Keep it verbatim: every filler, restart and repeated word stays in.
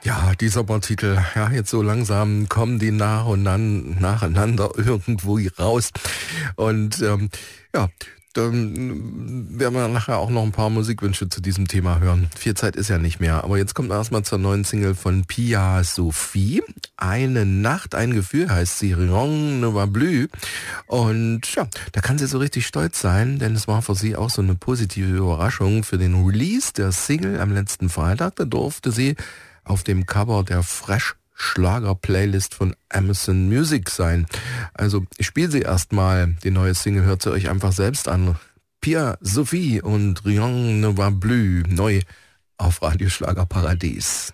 Ja, die Sommertitel, ja, jetzt so langsam kommen die nach und dann nacheinander irgendwo raus. Und ähm, ja, dann werden wir nachher auch noch ein paar Musikwünsche zu diesem Thema hören. Viel Zeit ist ja nicht mehr. Aber jetzt kommt erstmal zur neuen Single von Pia Sophie. Eine Nacht, ein Gefühl heißt sie, Rien ne va plus. Und ja, da kann sie so richtig stolz sein, denn es war für sie auch so eine positive Überraschung für den Release der Single am letzten Freitag. Da durfte sie auf dem Cover der Fresh Schlager-Playlist von Amazon Music sein. Also ich spiele sie erstmal. Die neue Single hört sie euch einfach selbst an. Pia Sophie und Rien ne va plus. Neu auf Radio Schlager Paradies.